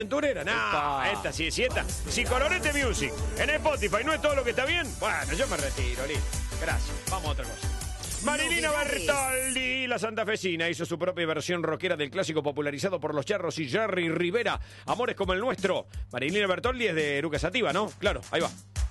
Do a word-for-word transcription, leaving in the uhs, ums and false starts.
Aventurera, no, esta sí, sí, esta. Si Colorete Music en Spotify no es todo lo que está bien, bueno, yo me retiro, listo. Gracias, vamos a otra cosa. Marilina Bertoldi, la santafesina, hizo su propia versión rockera del clásico popularizado por los Charros y Jerry Rivera, Amores como el nuestro. Marilina Bertoldi es de Eruca Sativa, ¿no? Claro, ahí va.